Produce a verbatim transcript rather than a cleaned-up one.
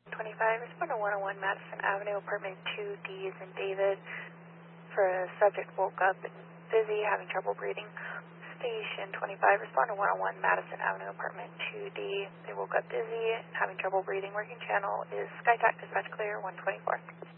twenty-five, respond to one oh one Madison Avenue, apartment two D is in David. For a subject woke up and busy, having trouble breathing. Station twenty-five, respond to one oh one Madison Avenue, apartment two D. They woke up busy, having trouble breathing. Working channel is SkyTac, dispatch clear, one twenty-four.